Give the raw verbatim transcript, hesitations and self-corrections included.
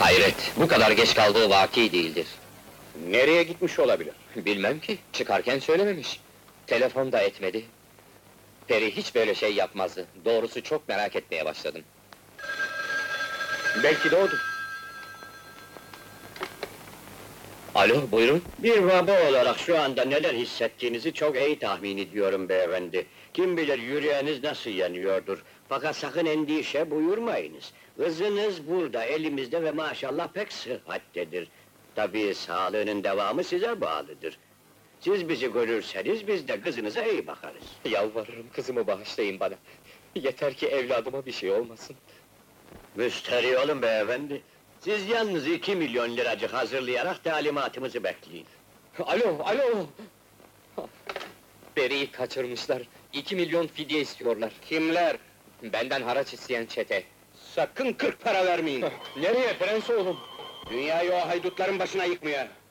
Hayret, bu kadar geç kaldığı vaki değildir. Nereye gitmiş olabilir? Bilmem ki, çıkarken söylememiş. Telefon da etmedi. Peri hiç böyle şey yapmazdı. Doğrusu çok merak etmeye başladım. Belki de odur. Alo, buyurun. Bir baba olarak şu anda neler hissettiğinizi çok iyi tahmin ediyorum beyefendi. Kim bilir yüreğiniz nasıl yanıyordur. Fakat sakın endişe buyurmayınız. Kızınız burada, elimizde ve maşallah pek sıhhattedir. Tabii sağlığının devamı size bağlıdır. Siz bizi görürseniz biz de kızınıza iyi bakarız. Yalvarırım, kızımı bağışlayın bana. Yeter ki evladıma bir şey olmasın. Müşteri olun beyefendi. Siz yalnız iki milyon liracık hazırlayarak talimatımızı bekleyin. Alo, alo! Peri'yi kaçırmışlar. İki milyon fidye istiyorlar. Kimler? Benden haraç isteyen çete. Sakın kırk para vermeyin! Nereye prens oğlum? Dünyayı o haydutların başına yıkmaya!